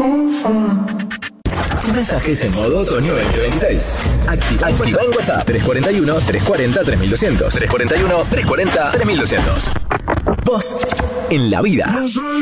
Mensajes en modo Otoño 2026. Activa en WhatsApp 341-340-3200. 341-340-3200. Vos en la vida.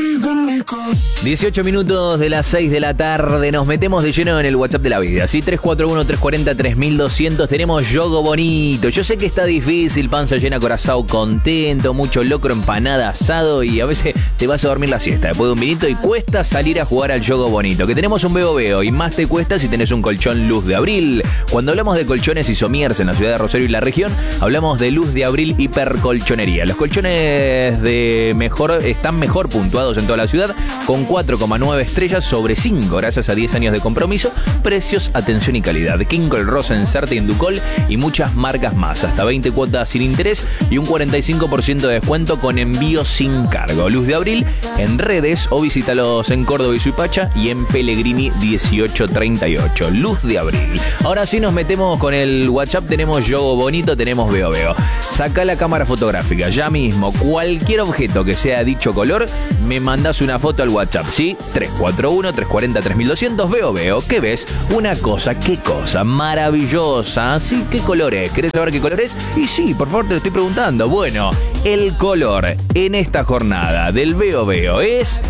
18 minutos de las 6 de la tarde. Nos metemos de lleno en el WhatsApp de la vida. Sí, 341-340-3200. Tenemos yogo bonito. Yo sé que está difícil, panza llena, corazón contento, mucho locro, empanada, asado, y a veces te vas a dormir la siesta después de un vinito y cuesta salir a jugar al yogo bonito. Que tenemos un veo y más te cuesta si tenés un colchón Luz de Abril. Cuando hablamos de colchones y somiers en la ciudad de Rosario y la región, hablamos de Luz de Abril Hipercolchonería. Los colchones están mejor puntuados en toda la ciudad, con 4,9 estrellas sobre 5, gracias a 10 años de compromiso, precios, atención y calidad. Kinkol, Rosencerta, Inducol y muchas marcas más. Hasta 20 cuotas sin interés y un 45% de descuento con envío sin cargo. Luz de Abril en redes o visítalos en Córdoba y Suipacha y en Pellegrini 1838. Luz de Abril. Ahora sí nos metemos con el WhatsApp. Tenemos yogo bonito, tenemos veo. Saca la cámara fotográfica ya mismo. Cualquier objeto que sea dicho color, me mandás una foto al WhatsApp, ¿sí? 341-340-3200. Veo. ¿Qué ves? Una cosa, ¿qué cosa? Maravillosa, ¿sí? ¿Qué color es? ¿Querés saber qué color es? Y sí, por favor, te lo estoy preguntando. Bueno, el color en esta jornada del veo es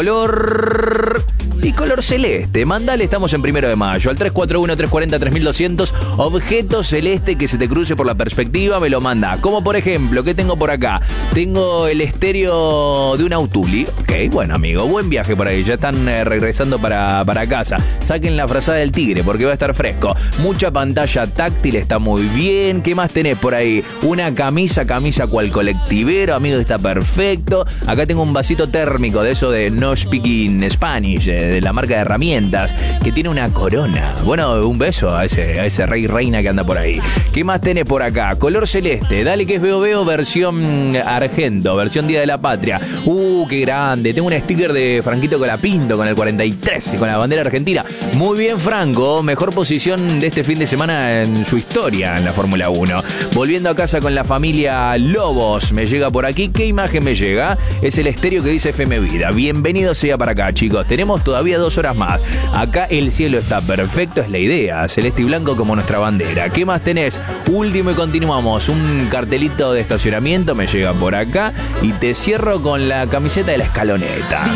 color celeste. Mandale, estamos en 1 de mayo, al 341-340-3200. Objeto celeste que se te cruce por la perspectiva, me lo manda. Como por ejemplo, ¿qué tengo por acá? Tengo el estéreo de un Autuli. Ok, bueno amigo, buen viaje por ahí. Ya están regresando para casa. Saquen la frazada del tigre porque va a estar fresco. Mucha pantalla táctil, está muy bien. ¿Qué más tenés por ahí? Una camisa cual colectivero, amigo, está perfecto. Acá tengo un vasito térmico de eso de No Speaking Spanish, de la marca de herramientas, que tiene una corona. Bueno, un beso a ese rey reina que anda por ahí. ¿Qué más tenés por acá? Color celeste, dale que es veo versión argento, versión Día de la Patria. Qué grande. Tengo un sticker de Franquito Colapinto con el 43 y con la bandera argentina. Muy bien, Franco, mejor posición de este fin de semana en su historia en la Fórmula 1. Volviendo a casa con la familia Lobos, me llega por aquí. ¿Qué imagen me llega? Es el estéreo que dice FM Vida. Bienvenido sea para acá, chicos. Tenemos todavía 2 horas más. Acá el cielo está perfecto, es la idea. Celeste y blanco como nuestra bandera. ¿Qué más tenés? Último y continuamos. Un cartelito de estacionamiento me llega por acá. Y te cierro con la camiseta de la Escaloneta.